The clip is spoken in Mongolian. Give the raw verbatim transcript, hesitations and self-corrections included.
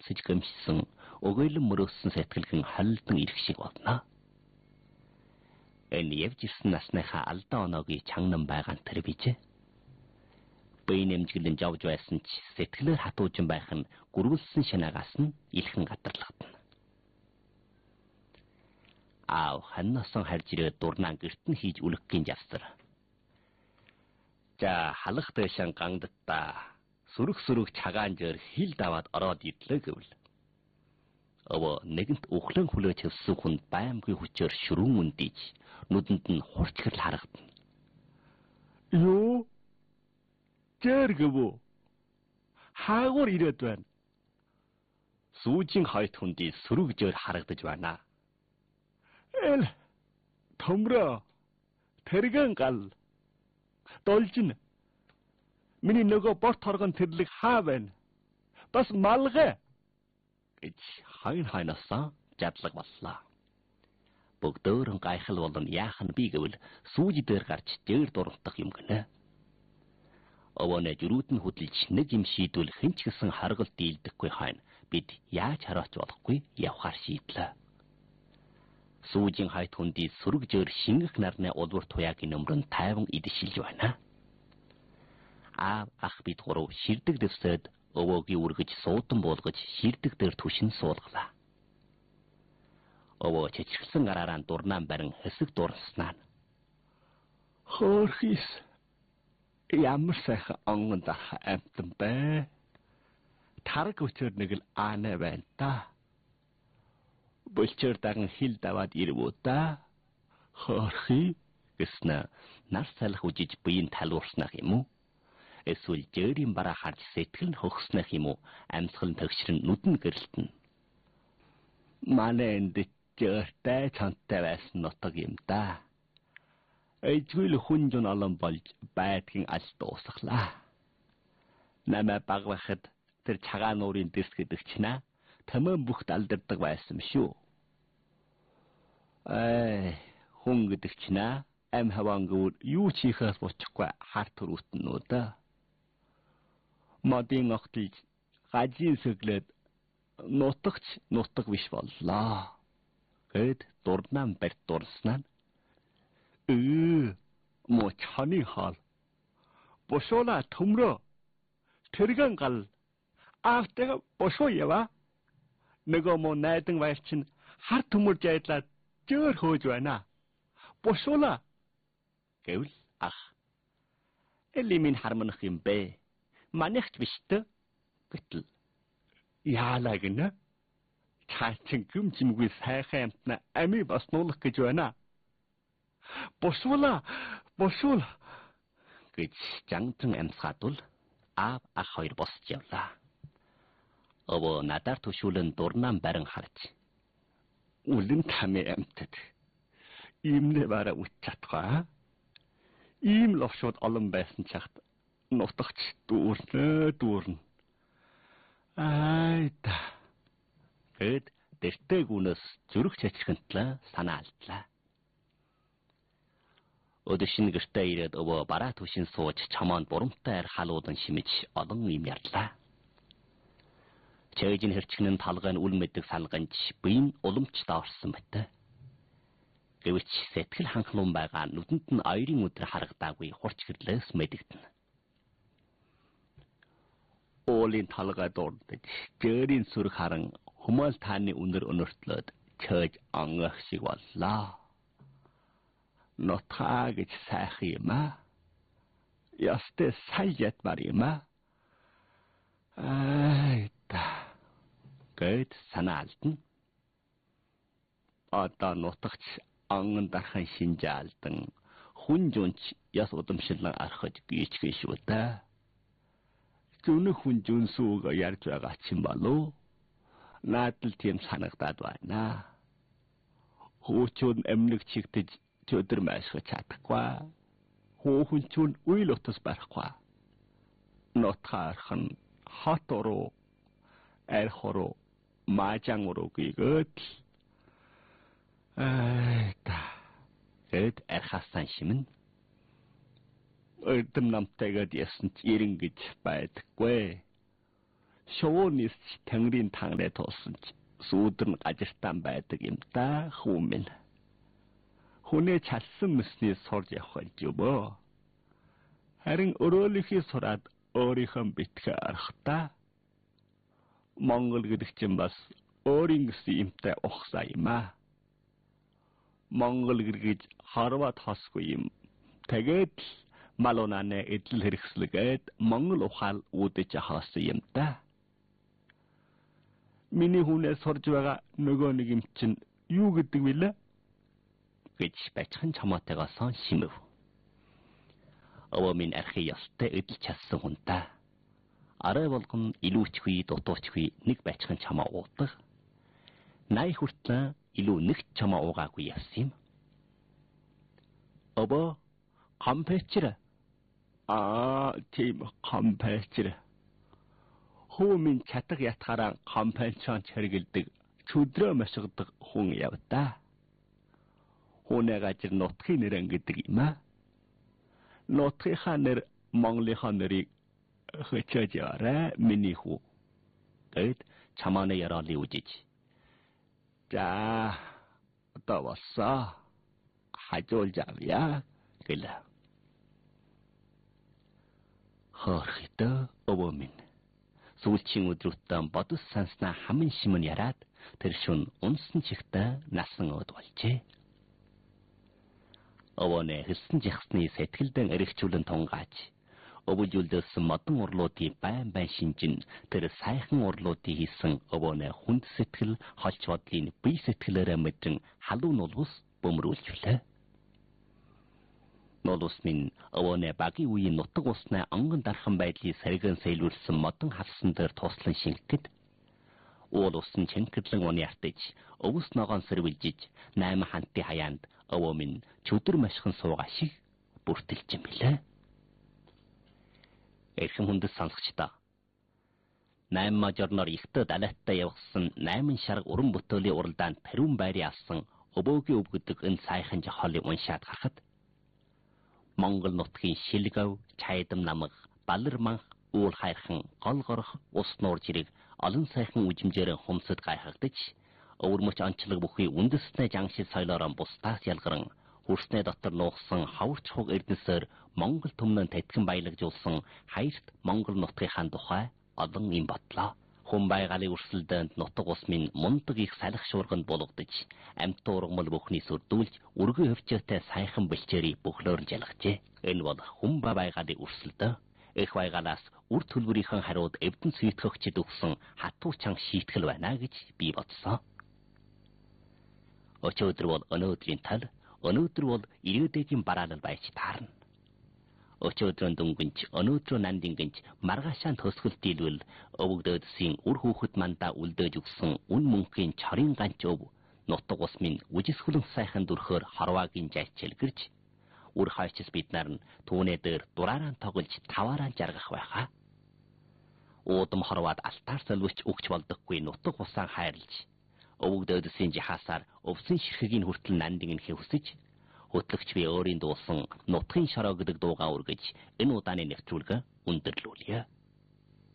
зогсож гэмшсэн өгөөлөн мөрөөссөн сэтгэлгэн холилдон ирэх шиг болно. Энэ явж ирсэн насныхаа алдаа оноогийн чанган байгаа тэр бич. Бие нэмжгэлэн жавж байсан ч сэтгэлээр хатуужин байх нь гүргэлсэн шанаагаас нь илхэн гадарлагдана. Аав ханнаасан харж ирээд дурнаа гэрт нь хийж үлгэхийн явсар. За халах дэшэн гангдта сүрэг сүрэг чагаанжэр хил даваад ороод идлээ гэвэл. Өвөө нэгэнт өглөн хүлээж хөвсөн хүн баймгүй хүчээр шүрүүн үндийж нүдэнд нь хурц гэрэл харагдана. Юу? Жэргэвөө. Хаагур ирээд байна. Сүүжин хойт хүндий сүрүгжээр харагдаж байна. Эл томроо тэргэн гал должин миний нөгөө борт торгон тэрлэг хаа байна? Бас малгай гэж хайн хайнасаа жадлаг боллоо. Бүгдөөрөн гайхал болон яах нь би гэвэл сүүж дээр гарч дээр дуртах юм гэнэ. Овоне жирүүдэн хөдөлж нэг юм шийдвэл хинч гисэн харгалт дийлдэхгүй хайн бид яаж хараач болохгүй явхаар шийдлээ. Сүүжин хайт хүндий сүрэгжээр шингэх нарны улвар туяагийн нөмрөн тайван идшилж байна. Аав ах бид гурав ширдэг дэвсэд өвөөгийн үргэж суудан буулгаж ширдэг дээр түшин суулглаа. Өвөө чичгэлсэн гараараа дурнаан барин хэсэг дурснаа. Хөөрхис ямар сайхан онгон дарах амтан бэ? Тараг өчөр нэг л аанаа байна та. Болчор даган хил даваад ирвүү та. Хөөрхи гэснэ нар салах үжиж биеийн талуурснах юм уу? Эсвэл жээрийн бараа харж сэтгэл нь хөгснөх юм уу? Амьсгал нь төгшрөн нүдэн гэрэлтэн. Манай энд жээртэй цантай байсан нутаг юм да. Эжгүүл хүн жон олон болж байдгийн аль дуусглаа. Намаа багвахад тэр цагаан нуурын дэс гэдэг чинь таман бүхт алдардаг байсан шүү. Ай, хүн гэдэг чинь ам хавангур юу ч хийхээс бочихгүй хар төрөтнөө да. Модын огтлж гажийн сэглээд нутагч нутаг биш боллоо. Гэд дурнаан барьт дурснаа. Ээ, мо чаны хал. Бошола төмрөө. Тэргэн гал. Аавтайгаа бошоо ява. Нөгөө мо найдан баяр чинь хар төмөр жайдлаад жөөр хөөж байна. Бошола. Гэвэл ах. Эли минь харманах юм бэ. Манайхч биш дээ. Гэтэл яалаа гинэ. Чаачин гүм чимгүй сайхан амтна ами бас нуулах гэж байна. Бошола, бошол гэж жанган амсгаадвал аав ах хоёр босч явлаа. Өвөө надаар төшүүлэн дурнаан барин харж. Үлэн тамийн амтад. Иймнэ бараа үт чадхаа. Ийм ловшууд олон байсан чагт нутагч дүүрнэ дүүрнэ. Айда. Гэд дэртэй гүнэс зүрх чачхантлаа санаа алдлаа. Өдөшин гэртээ ирээд өвөө бараа түшин сууж чамаанд бурамтай ар халуудан шимэж олон юм ярьлаа. Чэйжин хэрчгэн талгайн үл мэддэг салганч биеийн уламж даарсан байтэ. Гэвч сэтгэл ханхлуун байгаа нүдэнд нь оёрын өдөр харагдаагүй хурц гэрлээс мэдэгдэнэ. Уулын талгай дурдж жээрийн сүрэг харан humал тааны өнөр өнөртлөөд чэж ангах шиг боллоо. Нотхаа гэж сайхан юм аа. Ястэй сайн ятмар юм аа. Айда. Гэд санаа алдна. Одоо нутагч анган дархан шинжаалдан хүн жүнч яс удамшлан архаж гүйчгэн шүү дээ. Зүнх хүн жүнсүүг ярьж байгаа чинь болов. Наадл тийм санагдаад байна. Хүүчүүд эмнэг чигтэж чөдөр маашгаж чадахгүй. Хүүхэн чүн үйл утас барахгүй. Нотхаархан хатороо эрхороо маажангороо гигэт. Айта. Эд эрхасан шимэн. Өдөм намтайгаад ясан ирэн гэж байдаггүй. 쇼니스 덩린 탕레 뒀은지 수들은 가지스탄 байдаг юм да хүмэн. Хүнээ чалсан мэсний сурж явах гэж бөө. Харин өрөөлийнхээ сураад өөрийнхөө битгээ арах та. Монгол гэдэг чинь бас өөрийн гэсэн юмтай ухсаа юм аа. Монгол гэргэж харваад хосгүй юм. Тэгээд малуунаа эдл хэрэгслэгээд монгол ухаал үүдэж хаасан юм да. Миний хүнээ сурж байгаа нөгөө нэг юм чинь юу гэдэг вүлээ? гэж бачхан чамаатайгаа сон шимэв. Овоо минь архи ёстой эдл чадсан хүн та. Арай болгон илүүчгүй дутуучгүй нэг бачхан чамаа уудаг. Най хүртлэн илүү нэг чамаа уугаагүй явсан юм. Овоо компьютер. Аа, тийм компьютер. Хүмүн чатаг ятгаараа компьютер хэрэгэлдэг, чөдрөө машигдаг хүн явдаа. Хүнээ гажир нутгийн нэр гэдэг юм аа. Нутгийнхаа нэр Монголынхаа нэрийг хөчөөж яваарай, миний хүү. Гэд чамааны яраалыг үжиж. За, одоо болсоо. Хажуулж авъя гэлээ. Хорхито өвөө минь. Сүүлчийн өдрүүтэн бодос санснаа хамын шимэн яраад тэр шүн унсан чихтэй насан өд болжээ. Өвөнэ хэлсэн жихсны сэтгэлдэн эргэжүүлэн тунгааж өвөжүүлдөөсөн модон урлуудын байн байн шинжин тэр сайхан урлуудын хийсэн өвөнэ хүнд сэтгэл холч бодлын бие сэтгэлээрээ мэдрэн халуун нулус бөмрүүлжлээ. Нулус минь өвөнэ багийн үеийн нутаг уснаа онгон дархан байдлыг сэргэн сэлүүлсэн модон хавсан дээр туслан шингэхэд уул усан чэнгэрлэн уны артиж өвс ногоон сэрвэлжиж найм хантын хаяанд өвөө минь чөдөр машхан суугаа шиг бүртэлж юм билээ. Эрхэм хүндэс сонсогчдоо. Найм мажорноор ихтэй далайттай явсан найман шарга уран бүтээлийн уралдаанд тэрүүн байрыг авсан өвөөгийн өв гэдэг энэ сайхан жохолыг уншаад харахад Монгол нутгийн шилгэв, чайдам намаг, балар манх, уул хайрхан, гол горох, ус нуур жирэг олон сайхан үжимжээрэн хумсад гайхагдаж өвөрмөч онцлог бүхий үндэснээ жангшил соёлоор бусдаас ялгаран хүрснээ дотор нуугсан хаварч хуг эрдэнсээр Монгол төмнөн тэтгэн баялагжуулсан хаярт Монгол нутгийнхаа тухай олон юм бодлоо. Хүн байгалийн өрсөлдөөнд нутаг ус минь мундаг их салхи шуурганд булгадж амьд ургамал бүхний сүрдүүлж өргөн хөвчөөтэй сайхан бэлчээрийг бөхлөөрн жалгажээ. Энэ бол хүн байгалийн өрсөлдөө. Их байгалаас үр төлбөрийнхэн хариуд эвдэн сүйтгэгчд өгсөн хатуу чанга шийтгэл байна гэж би бодсон. Өчигдөр бол өнөөдрийн тал, өнөөдөр бол ирээдүйн бараалал байж таарна. Өчигдрийн дүнгэнч, өнөөдрөө нандингэнч маргаашаан төсгөл дийлвэл өвөгдөөдсийн үр хүүхэд мандаа үлдээж өгсөн үн мөнхийн чорын ганч өв нутаг ус минь үжисхүлэн сайхан дүрхөөр хорваагийн жайчилгэрж үр хайчс бид нар нь түүнээ дээр дураараа тоглож таваараа жаргах байхаа. Уудам хорваад алтаар солиулж өгч болдоггүй нутаг усаа хайрлж өвөгдөөдсийн жихаасаар өвсөн ширхэгийн хүртэл нандингийн хөсөж хөтлөгч би өөрийн дуусан нутгийн шороо гэдэг дуугаа үргэж энэ удааны нэвтрүүлгээ өндөрлүүлье.